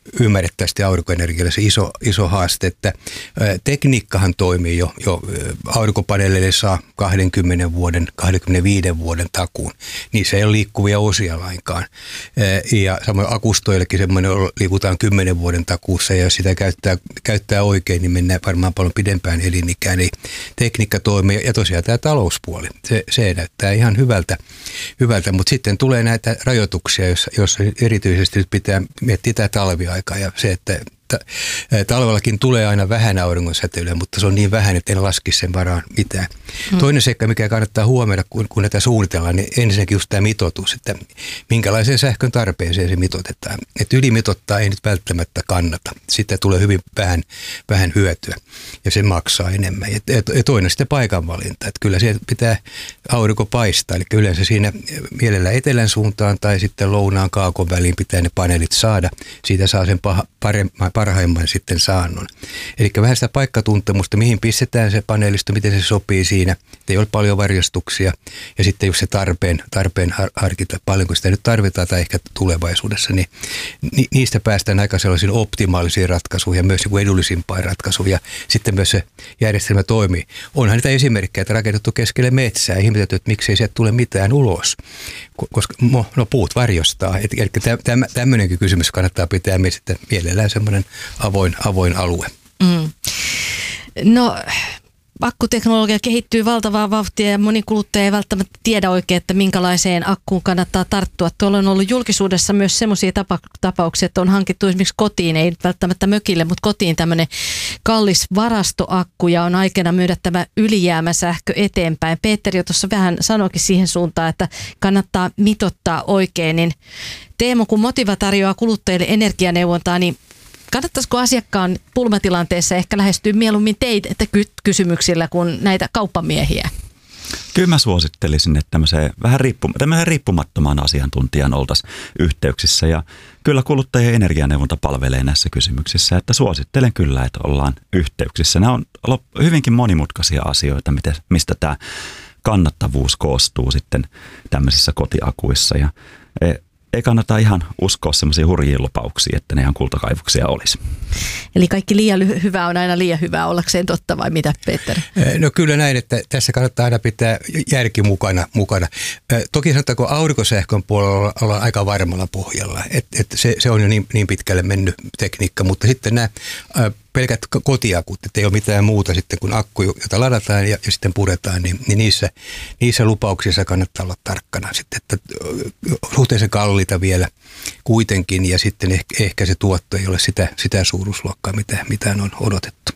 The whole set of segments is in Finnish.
ymmärrettävästi aurinkoenergialle se iso haaste, että tekniikkahan toimii jo aurinkopaneeleille saa 20 vuoden, 25 vuoden takuun. Niissä ei ole liikkuvia osia lainkaan. Ja samoin akustoillekin semmoinen liikutaan 10 vuoden takuussa, ja jos sitä käyttää oikein, niin mennään varmaan paljon pidempään elinikään. Eli tekniikka toimii, ja tosiaan tämä talouspuoli, se näyttää ihan hyvältä, mutta sitten tulee näitä rajoituksia, joissa erityisesti nyt pitää miettiä tämä talviaika ja se, että talvellakin tulee aina vähän auringonsäteilyä, mutta se on niin vähän, että en laskisi sen varaan mitään. Toinen seikka, mikä kannattaa huomioida, kun näitä suunnitellaan, niin ensinnäkin just tämä mitoitus, että minkälaiseen sähkön tarpeeseen se mitoitetaan. Että ylimitottaa ei nyt välttämättä kannata. Siitä tulee hyvin vähän hyötyä ja se maksaa enemmän. Ja toinen sitten paikanvalinta, että kyllä siellä pitää aurinko paistaa, eli yleensä siinä mielellä etelän suuntaan tai sitten lounaan kaakon väliin pitää ne paneelit saada. Siitä saa sen parhaimman sitten saannon. Eli vähän sitä paikkatuntemusta, mihin pistetään se paneelisto, miten se sopii siinä, että ei ole paljon varjostuksia. Ja sitten jos se tarpeen harkita, paljonko sitä nyt tarvitaan tai ehkä tulevaisuudessa, niin niistä päästään aika sellaisiin optimaalisiin ratkaisuihin ja myös edullisimpaan ratkaisuun. Ja sitten myös se järjestelmä toimii. Onhan niitä esimerkkejä, että rakennettu keskelle metsää ja ihmetetty, että miksei sieltä tule mitään ulos, koska puut varjostaa. Eli tämmöinenkin kysymys kannattaa pitää mielellään semmoinen avoin alue. No, akkuteknologia kehittyy valtavaa vauhtia ja moni kuluttaja ei välttämättä tiedä oikein, että minkälaiseen akkuun kannattaa tarttua. Tuolla on ollut julkisuudessa myös semmoisia tapauksia, että on hankittu esimerkiksi kotiin, ei välttämättä mökille, mutta kotiin tämmöinen kallis varastoakku ja on aikana myydä tämä ylijäämäsähkö eteenpäin. Petteri jo tuossa vähän sanoikin siihen suuntaan, että kannattaa mitottaa oikein. Niin Teemu, kun Motiva tarjoaa kuluttajille energianeuvontaa, niin kannattaisiko asiakkaan pulmatilanteessa ehkä lähestyä mieluummin teitä kysymyksillä kuin näitä kauppamiehiä? Kyllä mä suosittelisin, että tämmöiseen vähän riippumattomaan asiantuntijan oltaisiin yhteyksissä. Ja kyllä kuluttajien energianeuvonta palvelee näissä kysymyksissä, että suosittelen kyllä, että ollaan yhteyksissä. Nämä on hyvinkin monimutkaisia asioita, mistä tämä kannattavuus koostuu sitten tämmöisissä kotiakuissa. Ja ei kannata ihan uskoa semmoisia hurjia lupauksia, että ne ihan kultakaivoksia olisi. Eli kaikki liian hyvää on aina liian hyvää ollakseen totta, vai mitä, Petteri? No kyllä näin, että tässä kannattaa aina pitää järki mukana. Toki sanotaanko aurinkosähkön puolella ollaan aika varmalla pohjalla, että se on jo niin pitkälle mennyt tekniikka, mutta sitten nämä pelkät kotiakut, että ei ole mitään muuta sitten kuin akku, jota ladataan ja sitten puretaan, niin niissä lupauksissa kannattaa olla tarkkana sitten, että suhteellisen kalliita vielä kuitenkin ja sitten ehkä se tuotto ei ole sitä suuruusluokkaa, mitä on odotettu.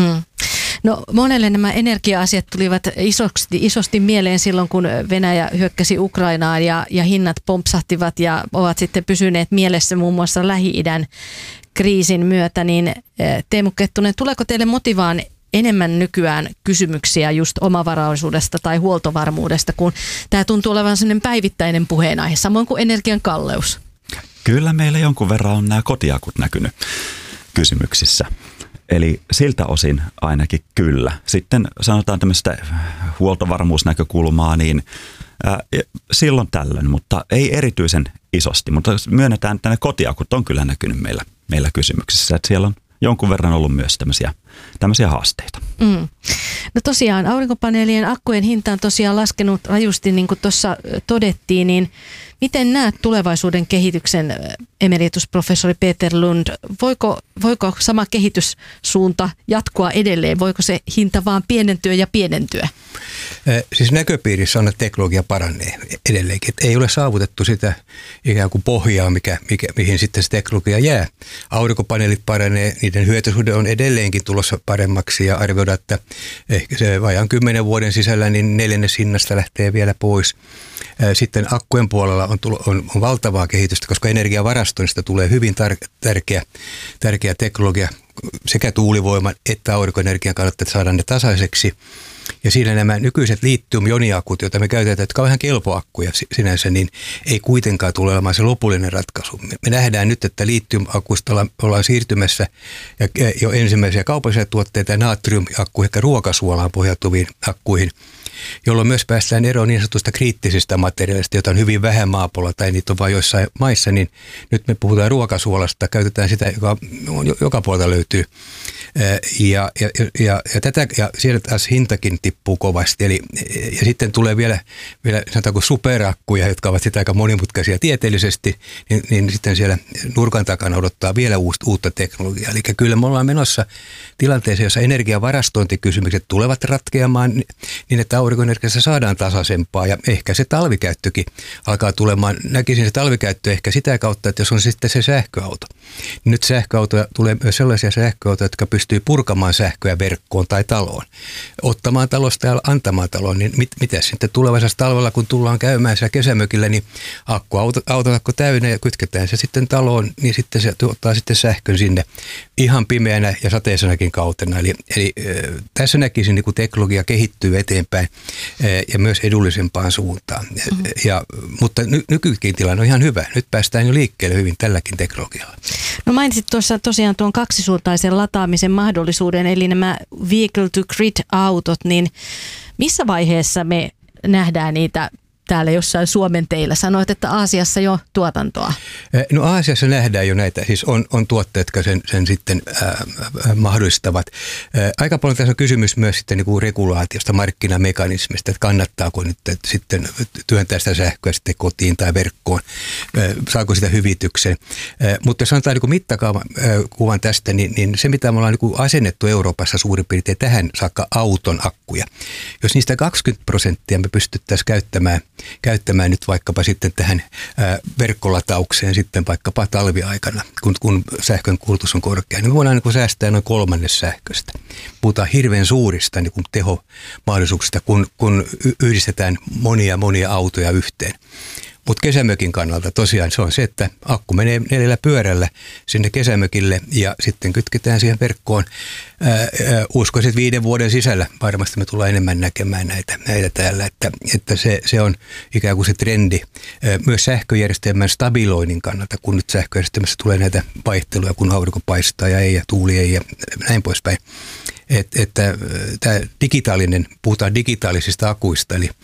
No monelle nämä energia-asiat tulivat isosti mieleen silloin, kun Venäjä hyökkäsi Ukrainaan ja hinnat pompsahtivat ja ovat sitten pysyneet mielessä muun muassa Lähi-idän kriisin myötä, niin Teemu Kettunen, tuleeko teille Motivaan enemmän nykyään kysymyksiä just omavaraisuudesta tai huoltovarmuudesta, kun tämä tuntuu olevan sellainen päivittäinen puheenaihe, samoin kuin energian kalleus? Kyllä meillä jonkun verran on nämä kotiakut näkynyt kysymyksissä. Eli siltä osin ainakin kyllä. Sitten sanotaan tämmöistä huoltovarmuusnäkökulmaa, niin silloin tällöin, mutta ei erityisen isosti. Mutta myönnetään, että ne kotiakut on kyllä näkynyt meillä kysymyksissä, että siellä on jonkun verran ollut myös tämmöisiä haasteita. No tosiaan aurinkopaneelien akkujen hinta on tosiaan laskenut rajusti, niin kuin tuossa todettiin, niin miten näet tulevaisuuden kehityksen, emeritusprofessori Peter Lund? Voiko sama kehityssuunta jatkua edelleen? Voiko se hinta vaan pienentyä ja pienentyä? Siis näköpiirissä on, että teknologia paranee edelleenkin. Että ei ole saavutettu sitä ikään kuin pohjaa, mihin sitten se teknologia jää. Aurinkopaneelit paranee, niiden hyötysuhde on edelleenkin tulossa paremmaksi ja arvioidaan, että ehkä se vajaan 10 vuoden sisällä niin 4 hinnasta lähtee vielä pois. Sitten akkujen puolella on valtavaa kehitystä, koska energiavarastoinnista tulee hyvin tärkeä teknologia sekä tuulivoiman että aurinkoenergian kannalta, että saadaan ne tasaiseksi. Ja siinä nämä nykyiset litium-ioniakut, joita me käytetään, jotka on ihan kelpoakkuja sinänsä, niin ei kuitenkaan tule olemaan se lopullinen ratkaisu. Me nähdään nyt, että litium-akuista ollaan siirtymässä ja jo ensimmäisiä kaupallisia tuotteita natrium-akkuihin, ehkä ruokasuolaan pohjautuviin akkuihin, jolloin myös päästään eroon niin sanotusta kriittisistä materiaalista, joita on hyvin vähän maapallolla tai niitä on vain joissain maissa, niin nyt me puhutaan ruokasuolasta, käytetään sitä, joka puolelta löytyy. Ja siellä taas hintakin tippuu kovasti. Ja sitten tulee vielä sanotaanko superakkuja, jotka ovat sitä aika monimutkaisia tieteellisesti, niin sitten siellä nurkan takana odottaa vielä uutta teknologiaa. Eli kyllä me ollaan menossa tilanteeseen, jossa energiavarastointikysymykset tulevat ratkeamaan niin, että aurinkoenergiassa saadaan tasaisempaa ja ehkä se talvikäyttökin alkaa tulemaan. Näkisin se talvikäyttö ehkä sitä kautta, että jos on sitten se sähköauto. Niin nyt sähköautoja tulee myös sellaisia sähköautoja, jotka pystyy purkamaan sähköä verkkoon tai taloon. Ottamaan talosta ja antamaan taloon, niin mitä sitten tulevaisuudessa talvella, kun tullaan käymään siellä kesämökillä, niin autotakko täynnä ja kytketään se sitten taloon, niin sitten se tuottaa sitten sähkön sinne ihan pimeänä ja sateisenakin kautena. Eli tässä näkisin, niin kun teknologia kehittyy eteenpäin ja myös edullisempaan suuntaan. Mutta nykykin tilanne on ihan hyvä. Nyt päästään jo liikkeelle hyvin tälläkin teknologialla. No mainitsit tuossa tosiaan tuon kaksisuuntaisen lataamisen mahdollisuuden, eli nämä vehicle to grid-autot, niin missä vaiheessa me nähdään niitä täällä jossain Suomen teillä? Sanoit, että Aasiassa jo tuotantoa. No Aasiassa nähdään jo näitä, siis on tuotteet, jotka sen sitten mahdollistavat. Aika paljon tässä on kysymys myös sitten niin kuin regulaatiosta, markkinamekanismista, että kannattaako nyt sitten työntää sitä sähköä sitten kotiin tai verkkoon, saako sitä hyvityksen. Mutta jos sanotaan niin mittakavan tästä, niin se mitä me ollaan niin asennettu Euroopassa suurin piirtein tähän saakka auton akkuja. Jos niistä 20% me pystyttäisiin käyttämään nyt vaikkapa sitten tähän verkkolataukseen sitten vaikkapa talviaikana, kun sähkön kulutus on korkea, niin me voidaan niin säästää noin 1/3 sähköstä. Puhutaan hirveän suurista niin tehomahdollisuuksista, kun yhdistetään monia autoja yhteen. Mutta kesämökin kannalta tosiaan se on se, että akku menee 4 pyörällä sinne kesämökille ja sitten kytketään siihen verkkoon. Uskoisin, että 5 vuoden sisällä varmasti me tullaan enemmän näkemään näitä täällä, että se on ikään kuin se trendi myös sähköjärjestelmän stabiloinnin kannalta, kun nyt sähköjärjestelmässä tulee näitä vaihteluja, kun aurinko paistaa ja ei ja tuuli ei ja näin poispäin. Että tämä puhutaan digitaalisista akuista, eli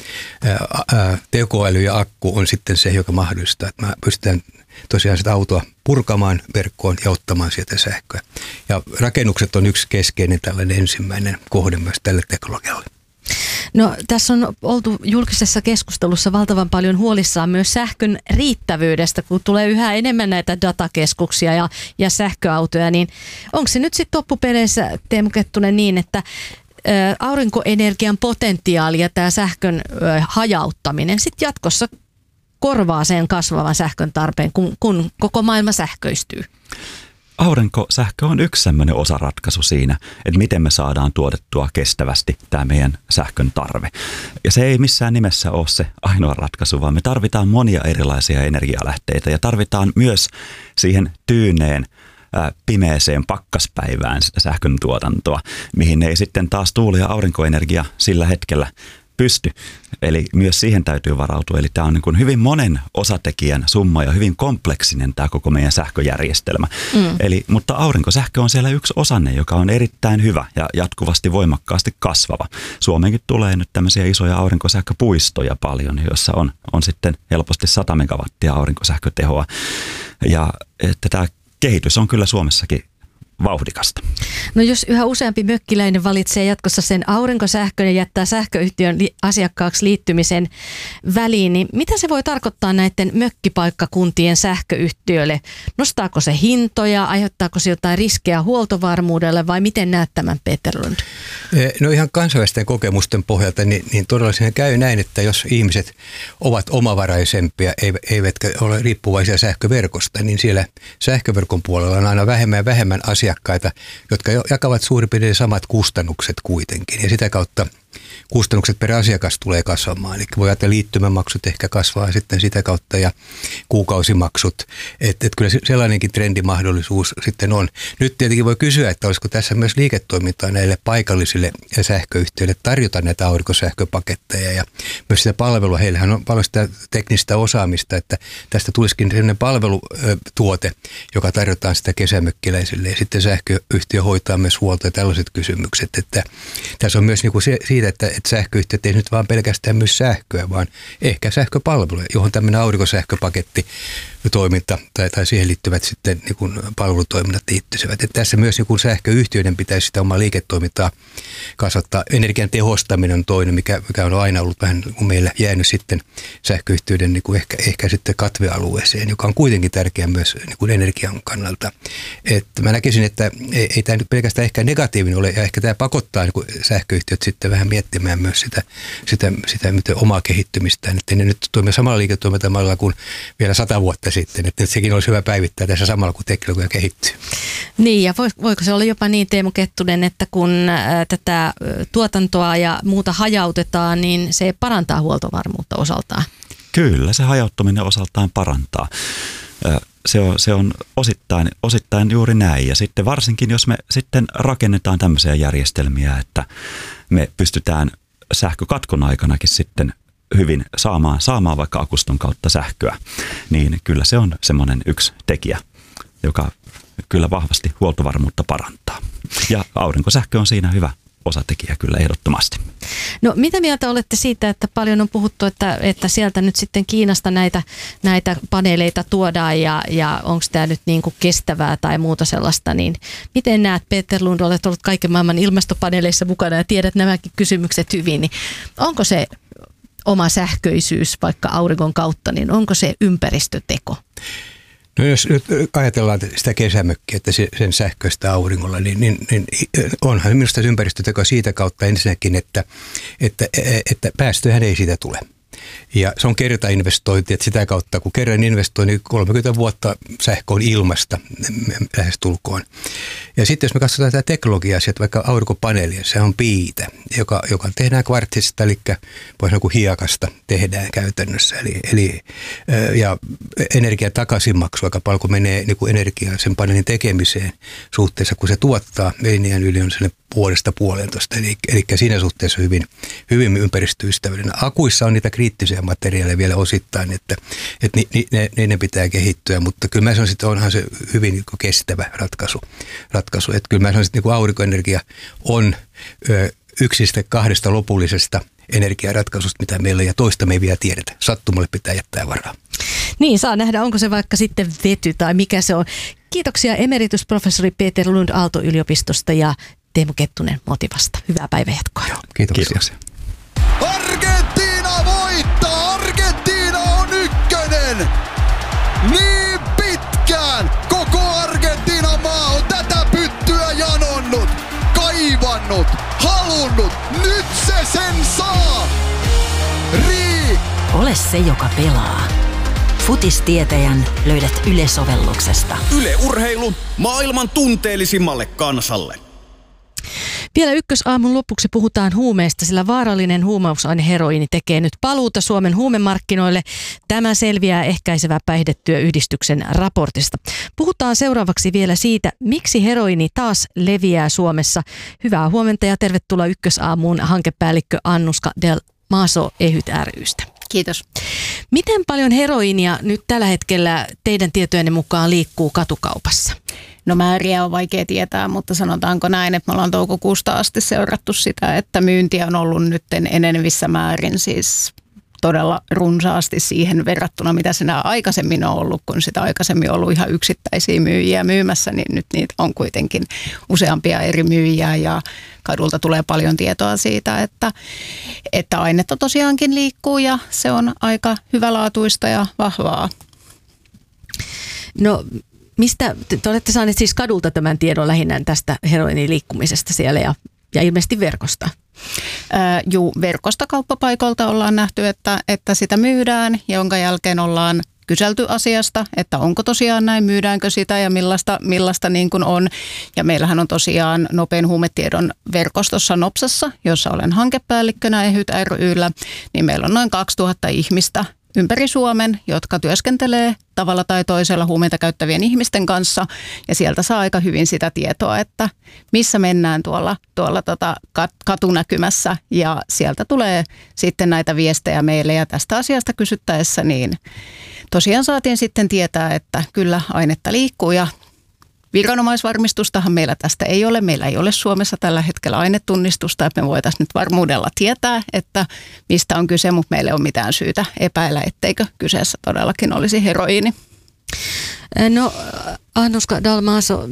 tekoäly ja akku on sitten se, joka mahdollistaa, että me pystytään tosiaan sitä autoa purkamaan verkkoon ja ottamaan sieltä sähköä. Ja rakennukset on yksi keskeinen tällainen ensimmäinen kohde myös tälle teknologialle. No tässä on oltu julkisessa keskustelussa valtavan paljon huolissaan myös sähkön riittävyydestä, kun tulee yhä enemmän näitä datakeskuksia ja sähköautoja, niin onko se nyt sitten loppupeleissä, Teemu Kettunen, niin, että aurinkoenergian potentiaali ja tämä sähkön hajauttaminen sitten jatkossa korvaa sen kasvavan sähkön tarpeen, kun koko maailma sähköistyy? Aurinkosähkö on yksi sellainen osaratkaisu siinä, että miten me saadaan tuotettua kestävästi tämä meidän sähkön tarve. Ja se ei missään nimessä ole se ainoa ratkaisu, vaan me tarvitaan monia erilaisia energialähteitä ja tarvitaan myös siihen tyyneen pimeeseen pakkaspäivään sitä sähkön tuotantoa, mihin ei sitten taas tuuli- ja aurinkoenergia sillä hetkellä pysty. Eli myös siihen täytyy varautua. Eli tämä on niin kuin hyvin monen osatekijän summa ja hyvin kompleksinen tämä koko meidän sähköjärjestelmä. Mutta aurinkosähkö on siellä yksi osanne, joka on erittäin hyvä ja jatkuvasti voimakkaasti kasvava. Suomeenkin tulee nyt tämmöisiä isoja aurinkosähköpuistoja paljon, joissa on sitten helposti 100 megawattia aurinkosähkötehoa. Ja että tämä kehitys on kyllä Suomessakin vauhdikasta. No jos yhä useampi mökkiläinen valitsee jatkossa sen aurinkosähkön ja jättää sähköyhtiön asiakkaaksi liittymisen väliin, niin mitä se voi tarkoittaa näiden mökkipaikkakuntien sähköyhtiöille? Nostaako se hintoja, aiheuttaako se jotain riskejä huoltovarmuudelle vai miten näet tämän, Peter Lund? No ihan kansainvälisten kokemusten pohjalta, niin todella siinä käy näin, että jos ihmiset ovat omavaraisempia, eivätkä ole riippuvaisia sähköverkosta, niin siellä sähköverkon puolella on aina vähemmän ja vähemmän asiakkaita, jotka jakavat suurin piirtein samat kustannukset kuitenkin. Ja sitä kautta kustannukset per asiakas tulee kasvamaan. Eli voi ajatella liittymämaksut ehkä kasvaa sitten sitä kautta ja kuukausimaksut. Että kyllä sellainenkin trendimahdollisuus sitten on. Nyt tietenkin voi kysyä, että olisiko tässä myös liiketoimintaa näille paikallisille sähköyhtiöille tarjota näitä aurinkosähköpaketteja ja myös sitä palvelua. Heillähän on paljon sitä teknistä osaamista, että tästä tulisikin sellainen palvelutuote, joka tarjotaan sitä kesämökkiläisille ja sitten sähköyhtiö hoitaa myös huolta ja tällaiset kysymykset. Että tässä on myös niin kuin siitä, että sähköyhtiöt ei nyt vaan pelkästään myös sähköä, vaan ehkä sähköpalveluja, johon tämmöinen aurinkosähköpaketti toiminta tai siihen liittyvät sitten niin kuin palvelutoiminnat liittyisivät. Että tässä myös niin kuin sähköyhtiöiden pitäisi sitä omaa liiketoimintaa kasvattaa. Energian tehostaminen on toinen, mikä on aina ollut vähän niin kuin meillä jäänyt sitten sähköyhtiöiden niin kuin ehkä sitten katvealueeseen, joka on kuitenkin tärkeä myös niin kuin energian kannalta. Että mä näkisin, että ei tämä nyt pelkästään ehkä negatiivinen ole, ja ehkä tämä pakottaa niin kuin sähköyhtiöt sitten vähän miettimään myös sitä miten omaa kehittymistään, että ne nyt toimii samalla liiketoimintamalla kuin vielä 100 vuotta sitten, että sekin olisi hyvä päivittää tässä samalla, kun teknologia kehittyy. Niin, ja voiko se olla jopa niin, Teemu Kettunen, että kun tätä tuotantoa ja muuta hajautetaan, niin se parantaa huoltovarmuutta osaltaan? Kyllä, se hajauttaminen osaltaan parantaa. Se on osittain juuri näin. Ja sitten varsinkin, jos me sitten rakennetaan tämmöisiä järjestelmiä, että me pystytään sähkökatkon aikanakin sitten hyvin saamaan vaikka akuston kautta sähköä, niin kyllä se on semmoinen yksi tekijä, joka kyllä vahvasti huoltovarmuutta parantaa. Ja aurinkosähkö on siinä hyvä osatekijä kyllä ehdottomasti. No mitä mieltä olette siitä, että paljon on puhuttu, että sieltä nyt sitten Kiinasta näitä paneeleita tuodaan ja onko tämä nyt niin kuin kestävää tai muuta sellaista, niin miten näet, Peter Lund, olet ollut kaiken maailman ilmastopaneeleissa mukana ja tiedät nämäkin kysymykset hyvin, niin onko se oma sähköisyys vaikka auringon kautta, niin onko se ympäristöteko? No jos nyt ajatellaan sitä kesämökkiä, että sen sähköistä auringolla, niin onhan minusta ympäristöteko siitä kautta ensinnäkin, että päästöjähän ei siitä tule. Ja se on kertainvestointi, että sitä kautta kun kerran investoi, niin 30 vuotta sähkö on ilmasta lähestulkoon. Ja sitten jos me katsotaan tätä teknologiaa, että vaikka aurinkopaneelia, se on piitä, joka tehdään kvartsista, eli voisi sanoa kuin hiekasta tehdään käytännössä. Ja energian takaisinmaksu aika paljon, kun menee niin kuin energiaa sen paneelin tekemiseen suhteessa, kun se tuottaa, elinjään yli on sellainen 1,5–1,5. Eli siinä suhteessa hyvin ympäristöystävällinen. Akuissa on niitä kriittisiä materiaaleja vielä osittain, että ne pitää kehittyä, mutta kyllä mä sanoisin, että onhan se hyvin kestävä ratkaisu. Että kyllä mä sanoisin, että aurinkoenergia on yksistä kahdesta lopullisesta energiaratkaisusta, mitä meillä on, ja toista me ei vielä tiedetä. Sattumalle pitää jättää varaa. Niin, saa nähdä, onko se vaikka sitten vety tai mikä se on. Kiitoksia emeritusprofessori Peter Lund Aalto-yliopistosta ja Teemu Kettunen Motivasta. Hyvää päivänjatkoa. Joo, kiitoksia. Argentiina voittaa! Argentiina on ykkönen! Niin pitkään koko Argentiinan maa on tätä pyttyä janonnut, kaivannut, halunnut. Nyt se sen saa! Ole se, joka pelaa. Futistietäjän löydät Yle-sovelluksesta. Yle Urheilu maailman tunteellisimmalle kansalle. Vielä ykkösaamun lopuksi puhutaan huumeista, sillä vaarallinen huumausaine heroiini tekee nyt paluuta Suomen huumemarkkinoille. Tämä selviää Ehkäisevä päihdetyöyhdistyksen raportista. Puhutaan seuraavaksi vielä siitä, miksi heroiini taas leviää Suomessa. Hyvää huomenta ja tervetuloa ykkösaamuun hankepäällikkö Annuska Del Maso EHYT ry:stä. Kiitos. Miten paljon heroiinia nyt tällä hetkellä teidän tietojenne mukaan liikkuu katukaupassa? No määriä on vaikea tietää, mutta sanotaanko näin, että me ollaan toukokuusta asti seurattu sitä, että myyntiä on ollut nyt enenevissä määrin siis todella runsaasti siihen verrattuna, mitä siinä aikaisemmin on ollut, kun sitä aikaisemmin on ollut ihan yksittäisiä myyjiä myymässä, niin nyt niitä on kuitenkin useampia eri myyjiä ja kadulta tulee paljon tietoa siitä, että ainetta tosiaankin liikkuu ja se on aika hyvälaatuista ja vahvaa. No mistä te olette saaneet siis kadulta tämän tiedon lähinnä tästä heroinin liikkumisesta siellä ja ilmeisesti verkosta? Verkosta kauppapaikoilta ollaan nähty, että sitä myydään, jonka jälkeen ollaan kyselty asiasta, että onko tosiaan näin, myydäänkö sitä ja millaista niin kuin on. Ja meillähän on tosiaan nopein huumetiedon verkostossa Nopsassa, jossa olen hankepäällikkönä EHYT ry:llä, niin meillä on noin 2000 ihmista ympäri Suomen, jotka työskentelee tavalla tai toisella huumeita käyttävien ihmisten kanssa. Ja sieltä saa aika hyvin sitä tietoa, että missä mennään tuolla katunäkymässä. Ja sieltä tulee sitten näitä viestejä meille ja tästä asiasta kysyttäessä, niin tosiaan saatiin sitten tietää, että kyllä ainetta liikkuu ja viranomaisvarmistustahan meillä tästä ei ole. Meillä ei ole Suomessa tällä hetkellä ainetunnistusta, että me voitaisiin nyt varmuudella tietää, että mistä on kyse, mutta meillä ei ole mitään syytä epäillä, etteikö kyseessä todellakin olisi heroiini. No Anuska Dalmaso,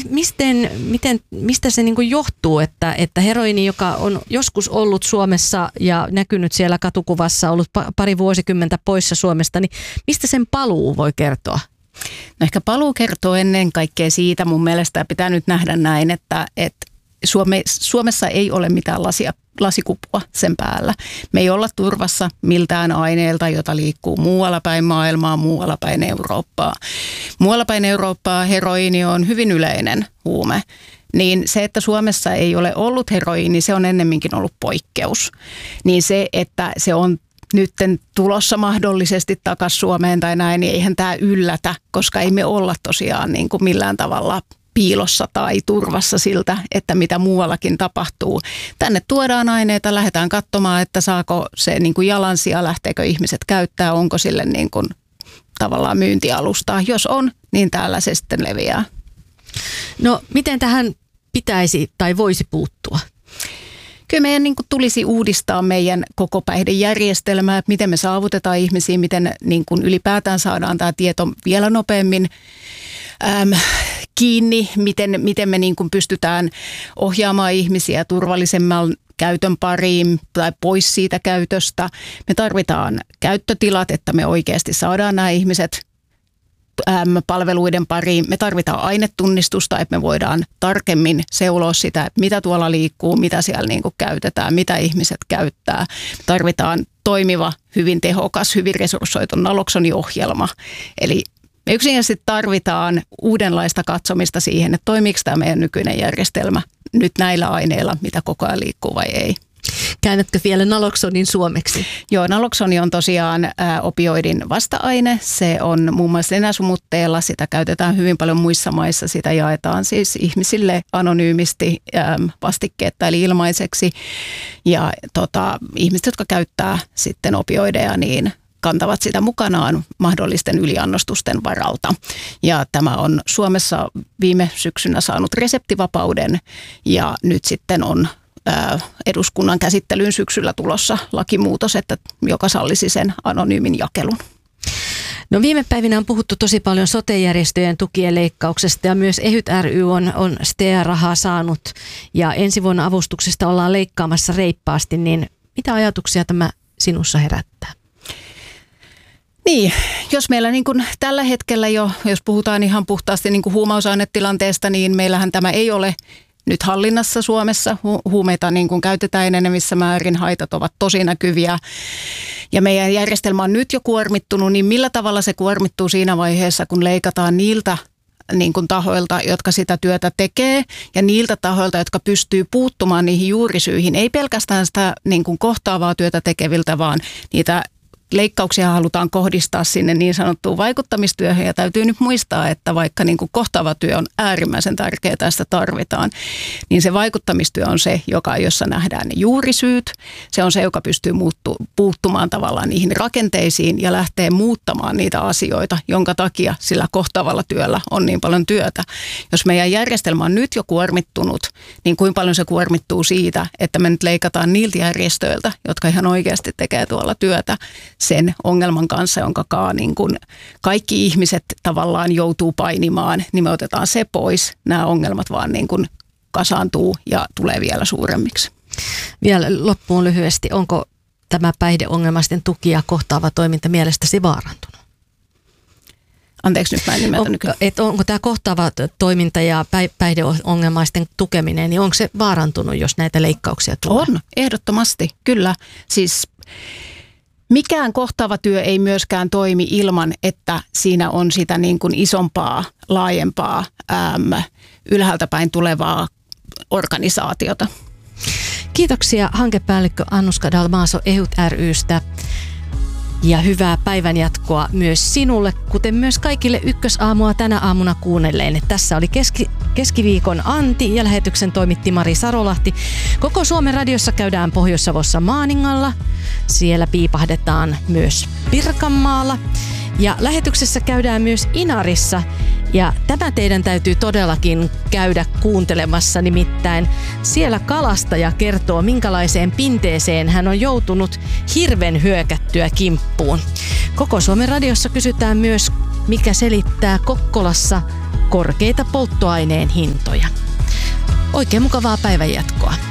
mistä se niin kuin johtuu, että heroiini, joka on joskus ollut Suomessa ja näkynyt siellä katukuvassa, ollut pari vuosikymmentä poissa Suomesta, niin mistä sen paluu voi kertoa? No ehkä paluu kertoo ennen kaikkea siitä, mun mielestä pitää nyt nähdä näin, että Suomessa ei ole mitään lasikupua sen päällä. Me ei olla turvassa miltään aineelta, jota liikkuu muualla päin maailmaa, muualla päin Eurooppaa. Muualla päin Eurooppaa heroiini on hyvin yleinen huume. Niin se, että Suomessa ei ole ollut heroiini, se on ennemminkin ollut poikkeus. Niin se, että se on nytten tulossa mahdollisesti takaisin Suomeen tai näin, niin eihän tämä yllätä, koska ei me olla tosiaan niin kuin millään tavalla piilossa tai turvassa siltä, että mitä muuallakin tapahtuu. Tänne tuodaan aineita, lähdetään katsomaan, että saako se niin kuin jalansija, lähteekö ihmiset käyttää, onko sille niin kuin tavallaan myyntialustaa. Jos on, niin täällä se sitten leviää. No miten tähän pitäisi tai voisi puuttua? Kyllä meidän niin kuin tulisi uudistaa meidän koko päihdejärjestelmää, että miten me saavutetaan ihmisiä, miten niin kuin ylipäätään saadaan tämä tieto vielä nopeammin kiinni, miten me niin kuin pystytään ohjaamaan ihmisiä turvallisemman käytön pariin tai pois siitä käytöstä. Me tarvitaan käyttötilat, että me oikeasti saadaan nämä ihmiset palveluiden pariin. Me tarvitaan ainetunnistusta, että me voidaan tarkemmin seuloa sitä, että mitä tuolla liikkuu, mitä siellä niin kuin käytetään, mitä ihmiset käyttää. Me tarvitaan toimiva, hyvin tehokas, hyvin resurssoitu naloksoniohjelma. Eli me yksinkertaisesti tarvitaan uudenlaista katsomista siihen, että toimiiko tämä meidän nykyinen järjestelmä nyt näillä aineilla, mitä koko ajan liikkuu vai ei. Käännätkö vielä naloksonin suomeksi? Joo, naloksoni on tosiaan opioidin vasta-aine. Se on muun muassa nenäsumutteella. Sitä käytetään hyvin paljon muissa maissa. Sitä jaetaan siis ihmisille anonyymisti vastikkeetta eli ilmaiseksi. Ja ihmiset, jotka käyttää sitten opioideja, niin kantavat sitä mukanaan mahdollisten yliannostusten varalta. Ja tämä on Suomessa viime syksynä saanut reseptivapauden ja nyt sitten on eduskunnan käsittelyyn syksyllä tulossa lakimuutos, joka sallisi sen anonyymin jakelun. No viime päivinä on puhuttu tosi paljon sote-järjestöjen tukien leikkauksesta ja myös EHYT ry on STEA-rahaa saanut ja ensi vuonna avustuksesta ollaan leikkaamassa reippaasti, niin mitä ajatuksia tämä sinussa herättää? Niin, jos meillä niin kuin tällä hetkellä jo, jos puhutaan ihan puhtaasti niin kuin huumausainetilanteesta, niin meillähän tämä ei ole nyt hallinnassa Suomessa. Huumeita niin kuin käytetään enenevissä määrin, haitat ovat tosi näkyviä ja meidän järjestelmä on nyt jo kuormittunut, niin millä tavalla se kuormittuu siinä vaiheessa, kun leikataan niiltä niin kuin tahoilta, jotka sitä työtä tekee ja niiltä tahoilta, jotka pystyy puuttumaan niihin juurisyihin, ei pelkästään sitä niin kuin kohtaavaa työtä tekeviltä, vaan niitä leikkauksia halutaan kohdistaa sinne niin sanottuun vaikuttamistyöhön ja täytyy nyt muistaa, että vaikka niin kuin kohtaava työ on äärimmäisen tärkeää, tästä tarvitaan, niin se vaikuttamistyö on se, jossa nähdään ne juurisyyt. Se on se, joka pystyy puuttumaan tavallaan niihin rakenteisiin ja lähtee muuttamaan niitä asioita, jonka takia sillä kohtaavalla työllä on niin paljon työtä. Jos meidän järjestelmä on nyt jo kuormittunut, niin kuinka paljon se kuormittuu siitä, että me nyt leikataan niiltä järjestöiltä, jotka ihan oikeasti tekee tuolla työtä sen ongelman kanssa, jonka niin kuin kaikki ihmiset tavallaan joutuu painimaan, niin me otetaan se pois. Nämä ongelmat vaan niin kuin kasaantuu ja tulee vielä suuremmiksi. Vielä loppuun lyhyesti, onko tämä päihdeongelmaisten tuki ja kohtaava toiminta mielestäsi vaarantunut? Anteeksi, nyt mä en ymmärtänyt. Onko tämä kohtaava toiminta ja päihdeongelmaisten tukeminen, niin onko se vaarantunut, jos näitä leikkauksia tulee? On, ehdottomasti, kyllä. Siis mikään kohtaava työ ei myöskään toimi ilman, että siinä on sitä niin kuin isompaa, laajempaa, ylhäältä päin tulevaa organisaatiota. Kiitoksia hankepäällikkö Annuska Dalmaso EHUT ry:stä ja hyvää päivänjatkoa myös sinulle, kuten myös kaikille Ykkösaamua tänä aamuna kuunnelleen. Tässä oli keskiviikon Antti ja lähetyksen toimitti Mari Sarolahti. Koko Suomen radiossa käydään Pohjois-Savossa Maaningalla. Siellä piipahdetaan myös Pirkanmaalla. Ja lähetyksessä käydään myös Inarissa. Ja tämä teidän täytyy todellakin käydä kuuntelemassa, nimittäin siellä kalastaja kertoo, minkälaiseen pinteeseen hän on joutunut hirven hyökättyä kimppuun. Koko Suomen radiossa kysytään myös, mikä selittää Kokkolassa korkeita polttoaineen hintoja. Oikein mukavaa päivänjatkoa.